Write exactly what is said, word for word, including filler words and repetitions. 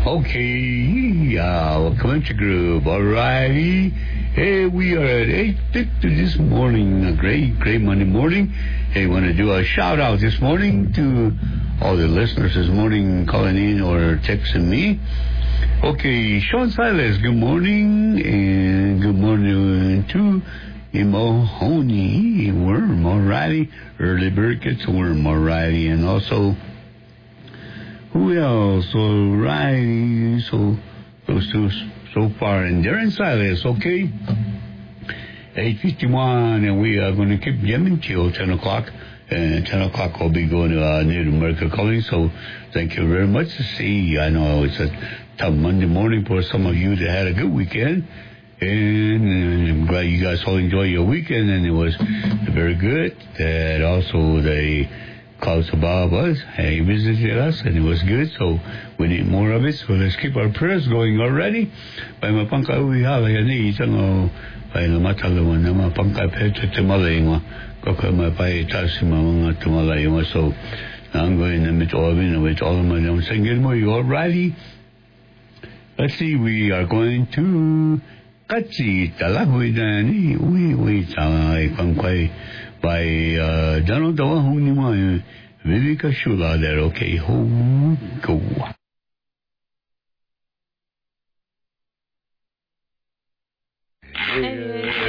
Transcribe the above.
Okay, uh, welcome to Groove. Alrighty. Hey, we are at eight fifty this morning. A great, great Monday morning. Hey, want to do a shout out this morning to all the listeners this morning calling in or texting me. Okay, Sean Silas, good morning. And good morning to Mahoney Worm. Alrighty. Early bird gets a worm. Alrighty. And also, who else? Alrighty. So, those two so far. And Darren Silas, okay? eight fifty-one, and we are going to keep jamming till ten o'clock. And ten o'clock I'll be going to uh, Native American College. So, thank you very much to see. I know it's a tough Monday morning for some of you that had a good weekend. And, and I'm glad you guys all enjoyed your weekend, and it was very good. That also they Klaus Bob us. He visited us, and it was good. So we need more of it. So let's keep our prayers going already. By my pangka uwi hala yani isang o by na matalawan na mga pangka peto tumalay mo. Kaka mapay tasi mga tumalay mo. So I'm going to meet all of you, with all of my name. Singing mo, you all righty? Let's see, we are going to Katsi Talahoy Dani. We we ay pangkay by uh Donald Dawa Hong Nima Viveka Shula there. Okay, ho go. Hey.